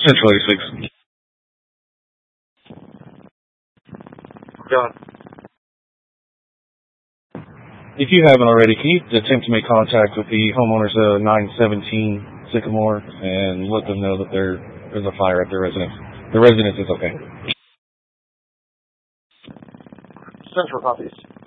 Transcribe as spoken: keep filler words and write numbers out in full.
Central eighty-six. John. If you haven't already, can you attempt to make contact with the homeowners of nine seventeen Sycamore and let them know that there there's a fire at their residence? The residence is okay. Central copies.